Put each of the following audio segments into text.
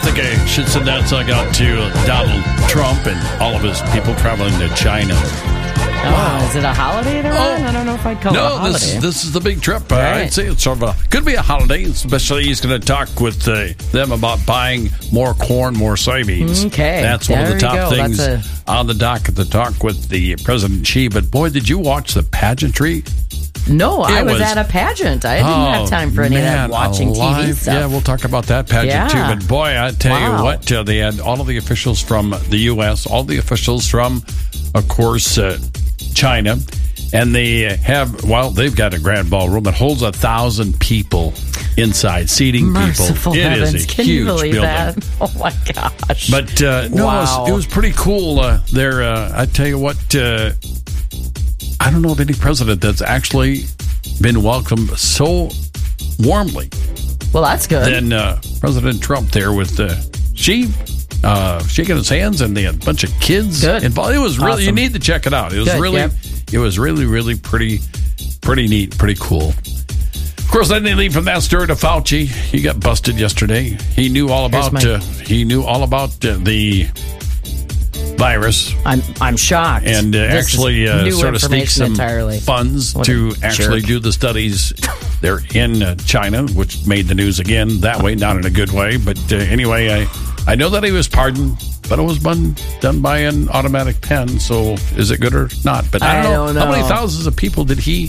think I should send that song out to Donald Trump and all of his people traveling to China. Wow. Is it a holiday they're on? I don't know if I'd call it a holiday. No, this is the big trip. Right. I'd say it's sort of could be a holiday, especially he's going to talk with them about buying more corn, more soybeans. Okay. That's one of the top things That's on the docket, the talk with the President Xi. But boy, did you watch the pageantry? No, I was at a pageant. I didn't have time for any of that watching TV stuff. Yeah, we'll talk about that pageant too. But boy, I tell you what, they had all of the officials from the U.S., all the officials from, of course, China, and they have, they've got a grand ballroom that holds 1,000 people inside, seating Merciful people. Heavens. It is a Can huge you believe building. that? Oh my gosh. But wow. it was pretty cool there. I tell you what, I don't know of any president that's actually been welcomed so warmly. Well, that's good. Then President Trump there with Xi. Shaking his hands and they had a bunch of kids involved. It was really awesome. You need to check it out. It was it was really pretty neat, pretty cool. Of course, then they lead from that story to Fauci. He got busted yesterday. He knew all about the virus. I'm shocked. And actually sort of sneaked some funds to actually do the studies there in China, which made the news again that way, not in a good way. But anyway, I know that he was pardoned, but it was done by an automatic pen. So is it good or not? But I don't know. How many thousands of people did he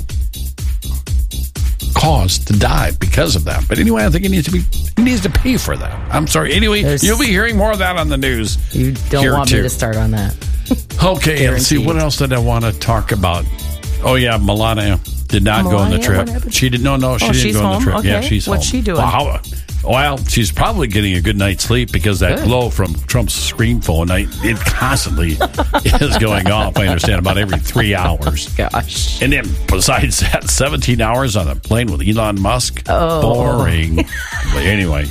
cause to die because of that? But anyway, I think he needs to pay for that. I'm sorry. Anyway, you'll be hearing more of that on the news. You don't want me to start on that. Okay, let's see. What else did I want to talk about? Oh, yeah, Melania did not go on the trip. She did. No, she didn't go on the trip. Okay. Yeah, she's home. What's she doing? Well, she's probably getting a good night's sleep because that glow from Trump's screen phone, it constantly is going off, I understand, about every 3 hours. Gosh. And then besides that, 17 hours on a plane with Elon Musk. Boring. But anyway,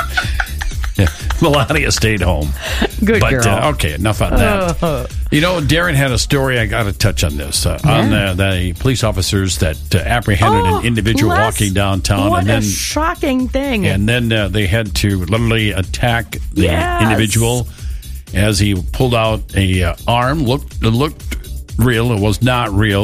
Melania stayed home. Good girl. Okay, enough on that. Darren had a story. I got to touch on this. On the police officers that apprehended an individual walking downtown. What a shocking thing. And then they had to literally attack the individual as he pulled out a arm. It looked real. It was not real.